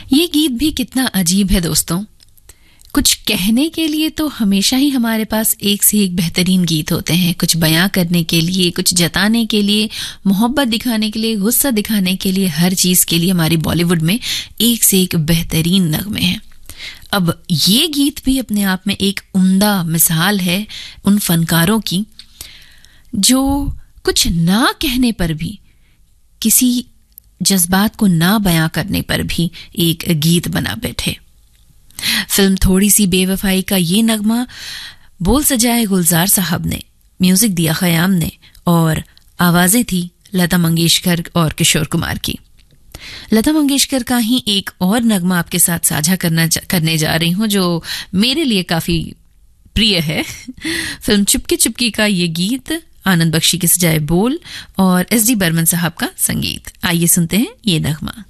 ये गीत भी कितना अजीब है दोस्तों। कुछ कहने के लिए तो हमेशा ही हमारे पास एक से एक बेहतरीन गीत होते हैं, कुछ बयां करने के लिए, कुछ जताने के लिए, मोहब्बत दिखाने के लिए, गुस्सा दिखाने के लिए, हर चीज के लिए हमारी बॉलीवुड में एक से एक बेहतरीन नगमे हैं। अब ये गीत भी अपने आप में एक उम्दा मिसाल है उन फनकारों की जो कुछ ना कहने पर भी, किसी जज्बात को ना बयां करने पर भी एक गीत बना बैठे। फिल्म थोड़ी सी बेवफाई का ये नगमा बोल सजाए गुलजार साहब ने, म्यूजिक दिया खयाम ने और आवाजें थी लता मंगेशकर और किशोर कुमार की। लता मंगेशकर का ही एक और नगमा आपके साथ साझा करने जा रही हूं जो मेरे लिए काफी प्रिय है। फिल्म चुपके चुपके का ये गीत, आनंद बख्शी के सजाए बोल और एस डी बर्मन साहब का संगीत। आइए सुनते हैं ये नगमा।